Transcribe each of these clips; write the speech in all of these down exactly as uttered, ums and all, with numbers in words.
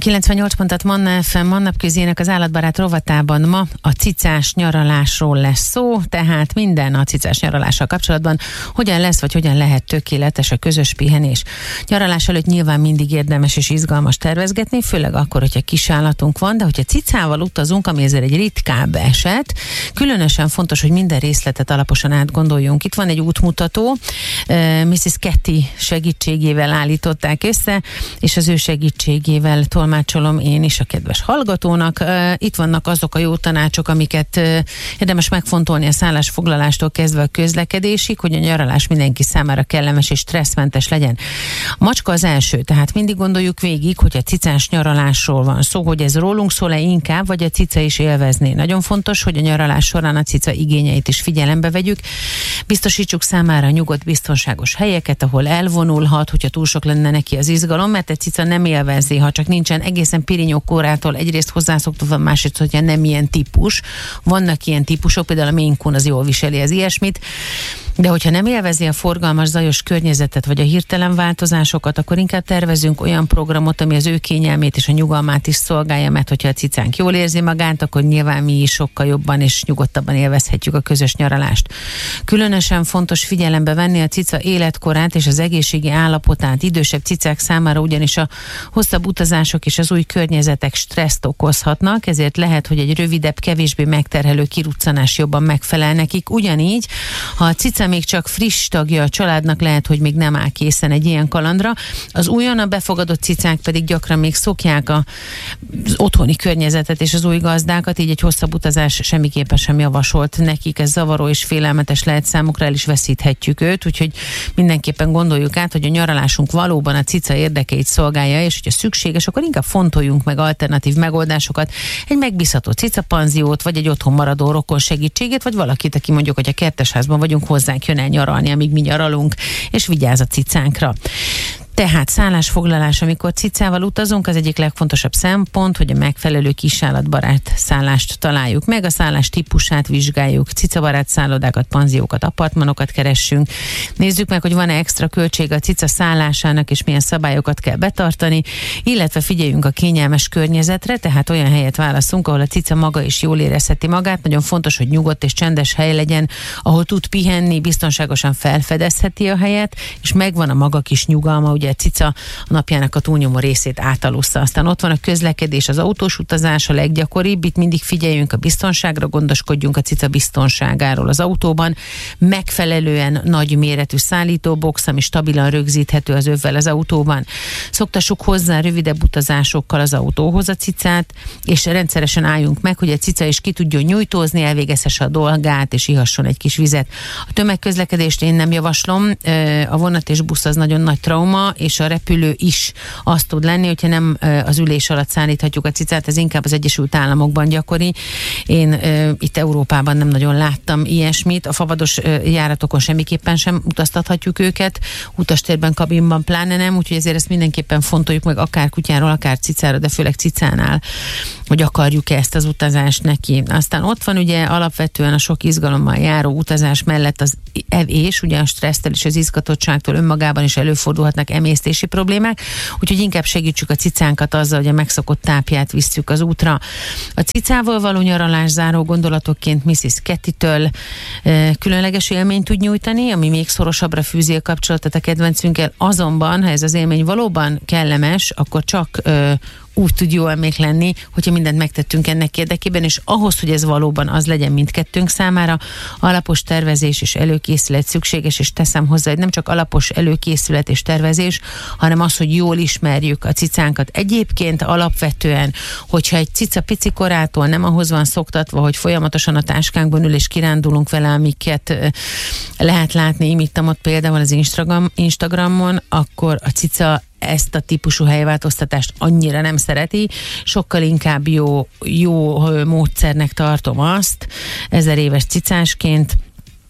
kilencvennyolc pontot Manna ef em, Mannapközének az állatbarát rovatában ma a cicás nyaralásról lesz szó, tehát minden a cicás nyaralással kapcsolatban, hogyan lesz, vagy hogyan lehet tökéletes a közös pihenés. Nyaralás előtt nyilván mindig érdemes és izgalmas tervezgetni, főleg akkor, hogyha kisállatunk van, de hogyha cicával utazunk, ami ezért egy ritkább eset, különösen fontos, hogy minden részletet alaposan átgondoljunk. Itt van egy útmutató, missziz Ketty segítségével állították össze, és az ő segítségével tolmácsolom én is a kedves hallgatónak. Itt vannak azok a jó tanácsok, amiket érdemes megfontolni a szállásfoglalástól kezdve a közlekedésig, hogy a nyaralás mindenki számára kellemes és stresszmentes legyen. A macska az első, tehát mindig gondoljuk végig, hogy a cicás nyaralásról van szó, hogy ez rólunk szól-e inkább, vagy a cica is élvezné. Nagyon fontos, hogy a nyaralás során a cica igényeit is figyelembe vegyük. Biztosítsuk számára nyugodt, biztonságos helyeket, ahol elvonulhat, hogyha túl sok lenne neki az izgalom, mert egy cica nem élvezi, ha csak nincsen egészen pirinyókórától egyrészt hozzászoktatva, másrészt, hogyha nem ilyen típus. Vannak ilyen típusok, például a Maine Coon az jól viseli az ilyesmit, de hogyha nem élvezi a forgalmas, zajos környezetet, vagy a hirtelen változásokat, akkor inkább tervezünk olyan programot, ami az ő kényelmét és a nyugalmát is szolgálja, mert hogyha a cicánk jól érzi magát, akkor nyilván mi is sokkal jobban és nyugodtabban élvezhetjük a közös nyaralást. Különösen fontos figyelembe venni a cica életkorát és az egészségi állapotát. Idősebb cicák számára ugyanis a hosszabb utazások és az új környezetek stresszt okozhatnak, ezért lehet, hogy egy rövidebb, kevésbé megterhelő kiruccanás jobban megfelel nekik. Ugyanígy, ha a cica még csak friss tagja a családnak, lehet, hogy még nem áll készen egy ilyen kalandra. Az újonnan befogadott cicák pedig gyakran még szokják a, az otthoni környezetet és az új gazdákat, így egy hosszabb utazás semmiképpen sem javasolt nekik. Ez zavaró és félelmetes lehet számukra, el is veszíthetjük őt, úgyhogy mindenképpen gondoljuk át, hogy a nyaralásunk valóban a cica érdekeit szolgálja, és hogyha szükséges, akkor inkább fontoljunk meg alternatív megoldásokat, egy megbízható cicapanziót, vagy egy otthon maradó rokon segítségét, vagy valakit, aki mondjuk, hogy a kertesházban vagyunk, hozzánk jön el nyaralni, amíg mi nyaralunk, és vigyáz a cicánkra. Tehát szállásfoglalás, amikor cicával utazunk, az egyik legfontosabb szempont, hogy a megfelelő kisállatbarát szállást találjuk meg, a szállás típusát vizsgáljuk, cicabarát szállodákat, panziókat, apartmanokat keressünk, nézzük meg, hogy van-e extra költség a cica szállásának, és milyen szabályokat kell betartani, illetve figyeljünk a kényelmes környezetre, tehát olyan helyet válaszunk, ahol a cica maga is jól érezheti magát. Nagyon fontos, hogy nyugodt és csendes hely legyen, ahol tud pihenni, biztonságosan felfedezheti a helyet, és megvan a maga kis nyugalma, ugye a cica a napjának a túlnyomó részét átalussza. Aztán ott van a közlekedés, az autós utazás a leggyakoribb, itt mindig figyeljünk a biztonságra, gondoskodjunk a cica biztonságáról az autóban. Megfelelően nagy méretű szállítóbox, ami stabilan rögzíthető az övvel az autóban. Szoktassuk hozzá rövidebb utazásokkal az autóhoz a cicát, és rendszeresen álljunk meg, hogy a cica is ki tudjon nyújtózni, elvégezhesse a dolgát, és ihasson egy kis vizet. A tömegközlekedést én nem javaslom, a vonat és busz az nagyon nagy trauma, és a repülő is az tud lenni, hogyha nem az ülés alatt szállíthatjuk a cicát, ez inkább az Egyesült Államokban gyakori. Én e, itt Európában nem nagyon láttam ilyesmit. A favados e, járatokon semmiképpen sem utaztathatjuk őket, utastérben, kabinban pláne nem, úgyhogy ezért ezt mindenképpen fontoljuk meg akár kutyáról, akár cicára, de főleg cicánál, hogy akarjuk-e ezt az utazást neki. Aztán ott van ugye alapvetően a sok izgalommal járó utazás mellett az evés, ugye a stressztől és az izgatottságtól önmagában is előfordulhatnak emésztési problémák, úgyhogy inkább segítsük a cicánkat azzal, hogy a megszokott tápját visszük az útra. A cicával való nyaralás záró gondolatokként missziz Kettytől e, különleges élményt tud nyújtani, ami még szorosabbra fűzi a kapcsolatot a kedvencünkkel, azonban, ha ez az élmény valóban kellemes, akkor csak e, úgy tud jó emlék lenni, hogyha mindent megtettünk ennek érdekében, és ahhoz, hogy ez valóban az legyen mindkettőnk számára, alapos tervezés és előkészület szükséges, és teszem hozzá, hogy nem csak alapos előkészület és tervezés, hanem az, hogy jól ismerjük a cicánkat. Egyébként alapvetően, hogyha egy cica pici korától nem ahhoz van szoktatva, hogy folyamatosan a táskánkban ül és kirándulunk vele, amiket lehet látni, imittam ott például az Instagram, Instagramon, akkor a cica ezt a típusú helyváltoztatást annyira nem szereti, sokkal inkább jó, jó módszernek tartom azt, ezer éves cicásként,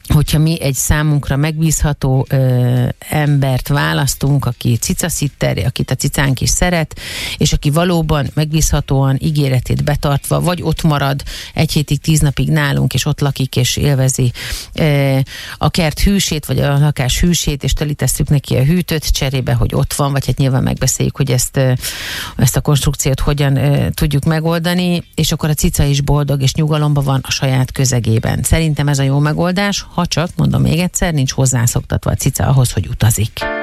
hogyha mi egy számunkra megbízható ö, embert választunk, aki cicaszitter, akit a cicánk is szeret, és aki valóban megbízhatóan ígéretét betartva, vagy ott marad egy hétig, tíz napig nálunk, és ott lakik, és élvezi ö, a kert hűsét, vagy a lakás hűsét, és telítesszük neki a hűtőt cserébe, hogy ott van, vagy hát nyilván megbeszéljük, hogy ezt, ö, ezt a konstrukciót hogyan ö, tudjuk megoldani, és akkor a cica is boldog, és nyugalomban van a saját közegében. Szerintem ez a jó megoldás, ha csak, mondom még egyszer, nincs hozzászoktatva a cica ahhoz, hogy utazik.